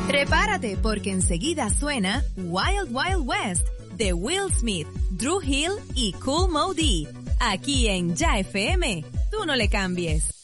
Prepárate porque enseguida suena Wild Wild West de Will Smith, Dru Hill y Kool Moe Dee. Aquí en Ya FM, tú no le cambies.